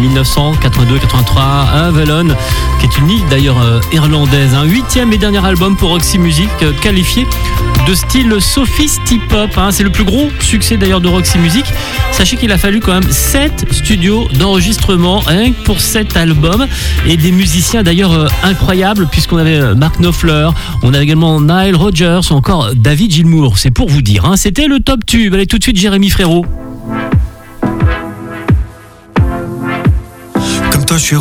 1982-83, Avalon, qui est une île d'ailleurs irlandaise. Un 8e et dernier album pour Roxy Music, qualifié de style sophisti-pop. C'est le plus gros succès d'ailleurs de Roxy Music. Sachez qu'il a fallu quand même 7 studios d'enregistrement rien que pour cet album, et des musiciens d'ailleurs incroyables, puisqu'on avait Mark Knopfler, on avait également Nile Rodgers ou encore David Gilmour. C'est pour vous dire, c'était le top tube. Allez tout de suite Jérémy Frérot. Comme toi je suis